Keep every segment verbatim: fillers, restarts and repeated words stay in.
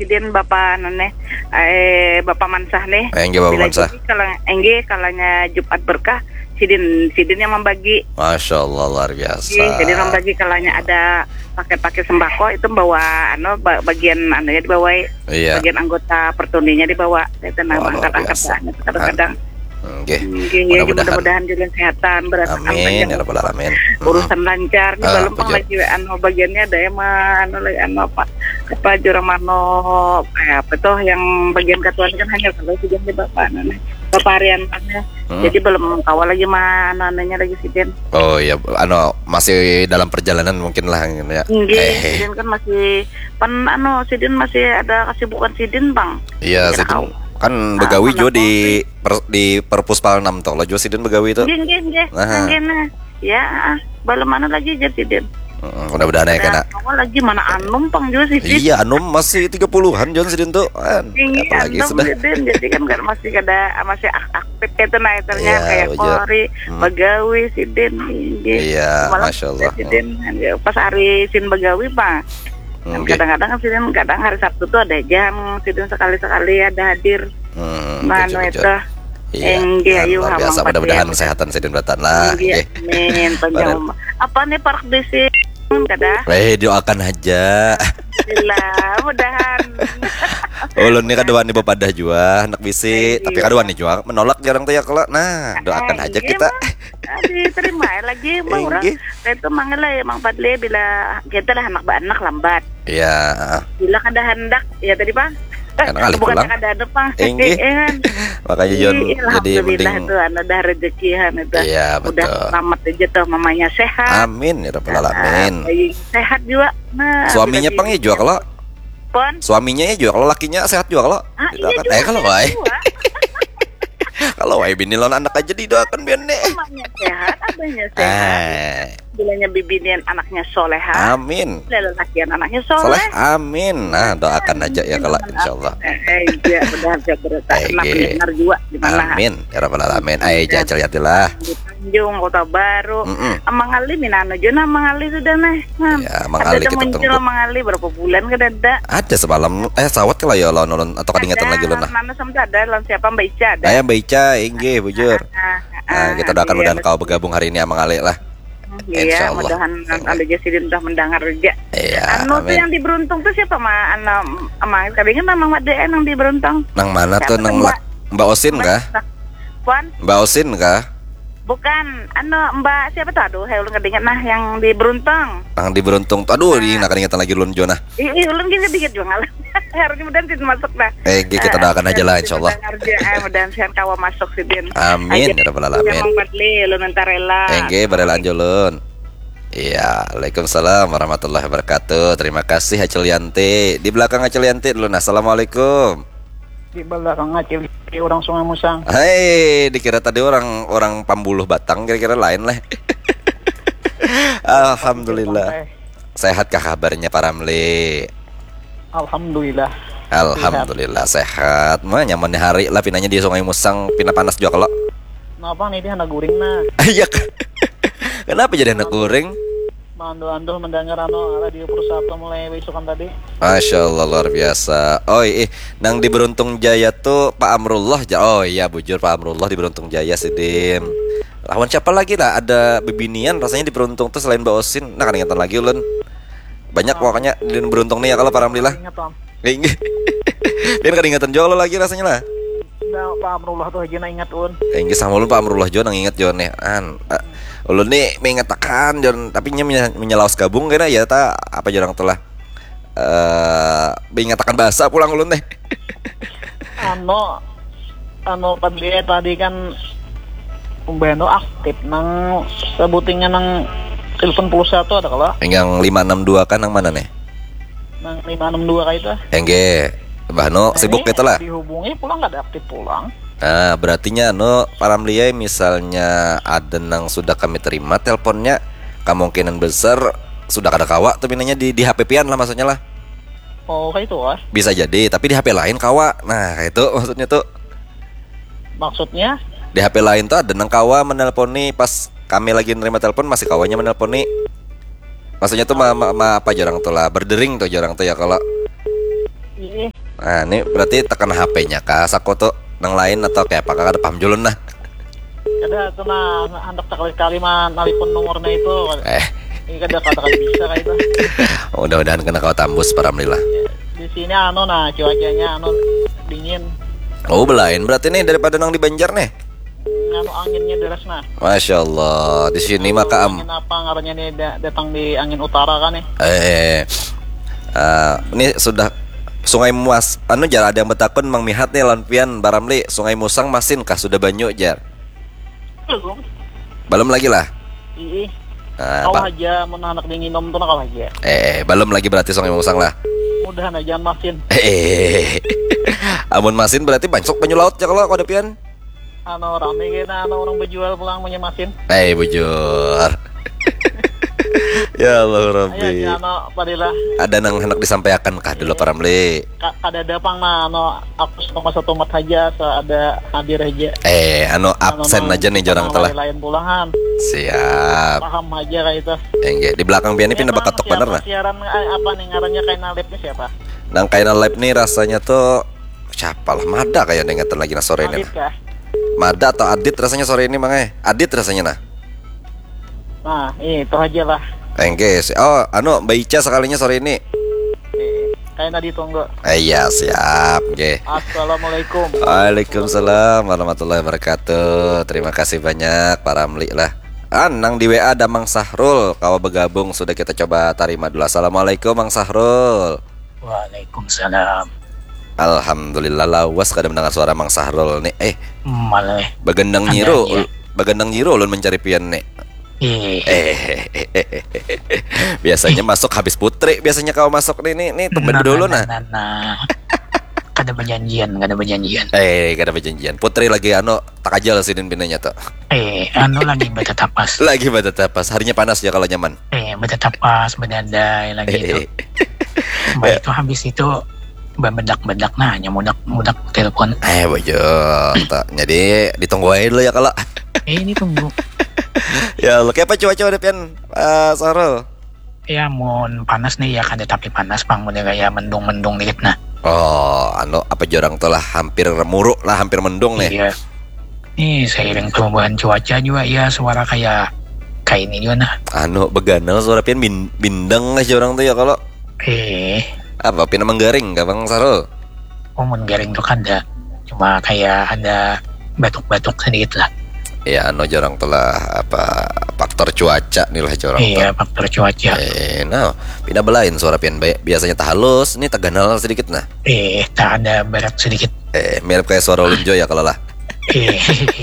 sidin Bapak none eh Bapak Mansah nih. Engge Bapak Mansah. Kalau engge kalanya Jumat berkah sidin sidin yang membagi. Masya Allah luar biasa. Jadi membagi kalanya ada paket-paket sembako itu bawa anu bagian anu ya dibawa. Iya. Bagian anggota pertuninya dibawa. Itu nama angkat-angkat kadang-kadang. Oke, okay. mudah-mudahan mudah juga kesehatan berantakan amin ya rabbal alamin. Urusan lancar nih ah, belum pang lagi anu bagiannya ada yang anu lagi anu apa apa Juramano eh, apa tuh yang bagian katuan kan hanya kalau sidin di bapak anu bapak harian hmm. Jadi belum kawal lagi mana ananya lagi sidin. Oh iya, anu masih dalam perjalanan mungkin lah ya. Nggih, eh. Sidin kan masih pan anu sidin masih ada kesibukan sidin bang. Iya sidin. Kan begawi juga di per, di Perpuspal enam toh, lo juga sidin begawi itu. Nggih nggih nggih. Nggih nah. Ya, belum mana lagi jadi sidin. Hmm, mudah-mudahan ya kena. Awal lagi mana Anum pang juga sidin. Iya, Anum masih tiga puluhan Jon sidin tuh. Kan. Apalagi sudah. Sidin, jadi kan kan masih ada masih aktif itu nah iternya ya, kayak Polri, hmm. begawi sidin. Iya, Masya Allah. Sidin pas hari sin begawi Pak. Hmm, kadang-kadang kan sidin kadang hari Sabtu tuh ada jam sidin sekali-sekali ada hadir. Hmm, Mano itu. Iya, luar biasa. Mudah-mudahan kesehatan sidin beratan lah. Iya, amin. Panjang umur. Apa nih Park Desi? Kada? Eh, doakan aja. Alhamdulillah, mudahan. Ulun nih kaduan nih bapadah juga anak bisi, tapi kaduan nih juga menolak jarang tuh ya kalau. Nah, doakan aja kita. Diterima lagi bang orang itu mangala ya Mang Padli bila kita lah anak anak lambat. Iya. Bila kada hendak ya tadi bang. Karena bukan kada ada bang. Makanya Jon jadi mending itu ada rezekian itu. Iya betul. Udah selamat aja tuh mamanya sehat. Amin ya rabbal alamin. Sehat juga. Nah, suaminya pang ya juga kalau. Pon. Suaminya ya juga kalau lakinya sehat juga kalau. Ah, iya juga. Eh kalau wae. Kalau wae bini lon anak aja didoakan biar nih. Mamanya sehat, abahnya sehat. Bilanya bibinian anaknya soleha. Amin. Lelakian anaknya soleh. Soleh. Amin. Nah doakan aja ya kalau insyaallah. Eh iya benar saya berita. Benar juga di mana. Amin. Ya rabbal alamin. Ai jajal yatilah. Di Tanjung Kota Baru. Amang Ali minano jona Amang Ali sudah nah. Ya Amang Ali kita tunggu. Amang Ali berapa bulan ke dada? Ada semalam eh sawat kalau ya lo nulun atau kadingatan lagi lo nah. Mana sampai ada lawan siapa Mbak Ica ada. Ayah Mbak Ica inggih bujur. Nah, kita doakan mudah kau bergabung hari ini Amang Ali lah. Iya, mudahan ada Jasidin udah mendengar aja. Iya. Anu tuh yang diberuntung tuh siapa ma? Anu, ama kadangnya Mang Made yang diberuntung. Nang mana tuh nang Mbak Osin kah? Puan? Mbak Osin kah? Bukan, anu Mbak siapa tuh? Aduh, saya ulun kadinget nah yang diberuntung. Nang diberuntung tuh, aduh, ini nak kadingetan lagi ulun Jona. Ih, ulun gini dikit juga ngalah. Harusnya mudahan Sidin masuk nah. Eh, kita doakan aja lah insyaallah. Mudahan sehat kawa masuk Sidin. Amin ya rabbal alamin. Mang Padli ulun entar rela. Engge barela anjulun. Iya, Waalaikumsalam warahmatullahi wabarakatuh. Terima kasih Acil Yanti. Di belakang Acil Yanti dulu. Assalamualaikum. Di belakang Acil Yanti orang Sungai Musang. Hei, dikira tadi orang orang Pambuluh Batang, kira-kira lain lah. Alhamdulillah. Sehat kah kabarnya Pak Ramli? Alhamdulillah. Alhamdulillah sehat. Mah nyamannya hari lah pinanya di Sungai Musang, pina panas juga kalau. Kenapa nih dia anak guring nah? Iya. Kenapa jadi anak guring? Mandu-andu mendengar anu radio Persatu mulai besokan tadi. Masya Allah luar biasa. Oh iya, nang di Beruntung Jaya tuh Pak Amrullah. Oh iya bujur Pak Amrullah di Beruntung Jaya Sidin. Lawan siapa lagi lah? Ada bebinian rasanya di Beruntung tuh selain Mbak Osin. Nah kan ingatan lagi ulun. Banyak pokoknya di Beruntung nih ya kalau Pak Ramli lah. Ingat. Biar kan ingatan jolo lagi rasanya lah. Nah, Pak Amrullah tuh aja ingat un. Inggih sama ulun Pak Amrullah jo nang ingat jo nih. An. Ulun nih mengatakan jon tapi nya menyelaus gabung kena ya ta apa jarang telah eh mengatakan bahasa pulang ulun teh. Ano ano Padli tadi kan Umbeno aktif nang sebutingnya nang telepon pulsa tuh ada kalau yang lima enam dua kan nang mana nih? Nang lima enam dua kayak itu. Engge, Bahno sibuk gitu lah. Dihubungi pulang nggak ada aktif pulang. Nah, berartinya no para meliai misalnya ada nang sudah kami terima teleponnya, kemungkinan besar sudah ada kawa tapi nanya di di H P pian lah maksudnya lah. Oh, kayak itu ah. Bisa jadi, tapi di H P lain kawa. Nah, kayak itu maksudnya tuh. Maksudnya? Di H P lain tuh ada nang kawa menelponi pas kami lagi nerima telepon masih kawanya menelponi. Maksudnya tuh ma, ma, ma apa jarang tuh lah berdering tuh jarang tuh ya kalau. Iya, Nah, ini berarti tekan H P-nya kah sako tuh nang lain atau kayak apa? Kakak ada paham julun nah. Kada tuh nah hendak sekali-kali mah nalipun nomornya itu. Eh, Ini kada kata-kali bisa kayak itu. mudah-mudahan kena kau tambus alhamdulillah. Di sini anu nah cuacanya anu dingin. Oh, belain berarti nih daripada nang di Banjar nih. Anu anginnya deras nah. Masya Allah, di sini maka am. Angin apa ngarannya nih da- datang di angin utara kan nih. Eh, eh, ini sudah Sungai Muas. Anu jar ada yang betakun Mang Mihat nih lampian Baramli Sungai Musang masin kah sudah banyu jar? Belum. Belum lagi lah. Ih. Nah, Kau ba- aja menanak dingin nom tuh kau aja. eh, belum lagi berarti Sungai Musang lah. Mudahan aja masin. Eh, amun masin berarti banyak banyu laut ya kalau kau ada pian. Anu rame kita anu orang berjual pulang punya masin. Eh, bujur. Ya Allah Ayo Rabbi. aja anu padilah Ada nang hendak disampaikan kah dulu para Ramli? ka- kada dapang nah anu aku sama satu mat aja ada hadir aja. Eh, anu absen Anu, aja nih jorang telah. lain pulangan. Siap. Paham aja kayak itu. Engge di belakang pian ini pindah Siapa- bakatok bener siapa nah. Siaran eh, apa nih ngarannya kayak nalip nih siapa? Nang kaina live nih rasanya tuh siapa lah Mada kayak dengetan lagi nah sore ini. Adit Nah. kah? Mada atau Adit rasanya sore ini mang eh. Adit rasanya nah. Nah, itu aja lah. Engge. si- Oh, anu Mbak Ica sekalinya sore ini. Eh, kayak tadi tunggu. Eh, iya siap. Nge. Assalamualaikum. Waalaikumsalam warahmatullahi wabarakatuh. Terima kasih banyak Pak Ramli lah. Anang di W A ada Mang Sahrul. Kau bergabung sudah kita coba tarima dulu. Assalamualaikum Mang Sahrul. Waalaikumsalam. Alhamdulillah lawas kada mendengar suara Mang Sahrul nih. Eh, Malah bagendang Ada, nyiru. ya. Bagendang nyiru ulun mencari pian nih. eh Eh, eh, eh, eh, eh, eh. Biasanya masuk habis putri. Biasanya kau masuk nih nih nih tumben nah, dulu nah, nah. nah, nah. Kada berjanjian, kada berjanjian. Eh, kada perjanjian. Putri lagi anu tak aja lah sidin pinanya tuh. Eh, anu lagi bata tapas. Lagi pada tapas. Harinya panas ya kalau nyaman. Eh, bata tapas, bedandai lagi itu. Eh, Baik itu habis itu bedak-bedak nah, hanya mudak mudak telepon. eh bojong tak. Jadi ditunggu aja dulu ya kalau. Eh, ini tunggu. Ya Allah, kayak apa cuaca ada pian Pak Sahrul? Ya, mun panas nih ya kada tapi panas pang mun kayak mendung-mendung dikit nah. Oh, anu apa jorang tuh lah hampir muruk lah, hampir mendung nih. Iya. Nih seiring perubahan cuaca juga ya suara kayak kayak ini juga nah. Anu beganal suara pian bin, bindeng lah jorang tuh ya kalau. Eh, Apa pian menggaring gak Bang Sahrul? oh mun garing tuh kada. Cuma kayak ada batuk-batuk sedikit lah. Ya anu jorang tuh lah apa faktor cuaca nih lah jorang tuh. Iya, faktor cuaca. Eh, nah, pindah belain suara pian baik. Biasanya tak halus, ini tak ganal sedikit nah. Eh, tak ada berat sedikit. Eh, mirip kayak suara Lunjo ya kalau lah. Eh,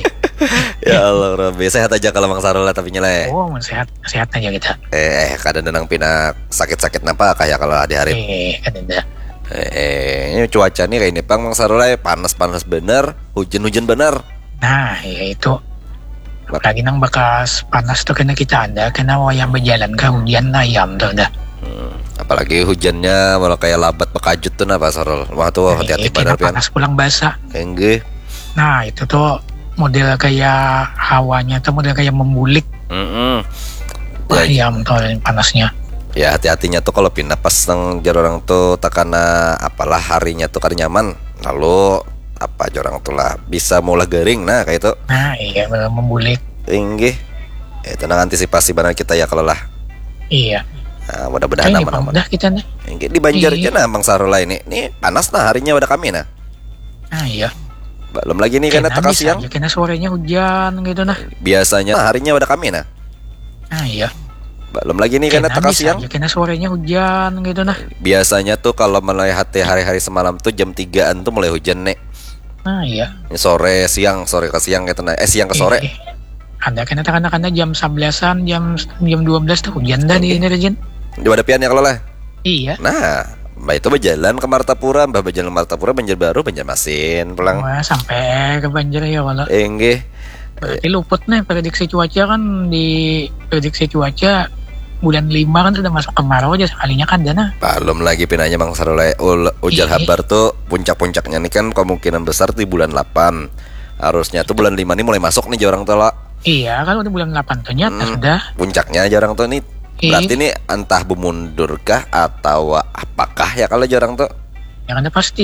Ya Allah, Rabbi. Sehat aja kalau Bang Sahrul lah tapi nyele. oh, mun sehat, sehat aja kita. Eh, eh kadang nang pina sakit-sakit napa kayak kalau di hari. Eh, kan ada. Eh, eh, ini cuaca nih kayak ini Bang Bang Sahrul lah, panas-panas bener, hujan-hujan bener. Nah, ya itu. Lagi nang bakas panas tuh kena kita ada, kena wayang berjalan ke hujan ayam tuh dah. Hmm, apalagi hujannya malah kayak labat bekajut tuh nah Pak Sahrul. Wah tuh hati-hati Eh, kena bener pian. panas pulang basah. Enggak. Nah, itu tuh model kayak hawanya tuh model kayak membulik Mm-mm. Ya, ayam tuh panasnya. ya hati-hatinya tuh kalau pindah pas nang jar orang tuh takana apalah harinya tuh kada nyaman. Lalu apa jorang tuh lah bisa mulai garing nah kayak itu. Nah, iya bener membulik. Enggak. Eh, tenang antisipasi benar kita ya kalau lah. Iya. Nah, mudah-mudahan Kayak aman-aman. udah kita nih. Enggak di Banjar Iya. aja nah Bang Sahrul lah ini. Nih panas nah harinya udah kami nah. Nah, iya. Belum lagi nih karena Kena teka bisa siang. aja, kena sorenya hujan gitu nah. Biasanya nah, harinya udah kami nah. Nah, iya. Belum lagi nih karena Kena teka bisa siang. aja, kena sorenya hujan gitu nah. Biasanya tuh kalau mulai hati hari-hari semalam tuh jam tigaan tuh mulai hujan nih. Nah, iya. Ini sore siang, sore ke siang gitu nah. Eh siang ke sore. Eh, ada kena kena jam sebelasan, jam jam dua belas tuh hujan dah di ini Rejen. Di Wadapian ya kalau lah. Iya. Nah, Mbak itu berjalan ke Martapura, Mbak berjalan ke Martapura, Banjarbaru, Banjarmasin, pulang. Wah, sampai ke Banjar ya kalau. Eh, enggak. Berarti luput nih prediksi cuaca kan di prediksi cuaca bulan lima kan sudah masuk kemarau aja sekalinya kan dana. Belum lagi pinanya Bang Sahrul ul, ujar Iya. kabar tuh puncak-puncaknya nih kan kemungkinan besar tuh di bulan delapan. Harusnya tuh bulan lima nih mulai masuk nih jorang tuh lah. Iya, kalau udah bulan delapan ternyata Hmm. sudah. Puncaknya jorang tuh nih. Iya. Berarti nih entah bemundurkah atau apakah ya kalau jorang tuh. Yang ada pasti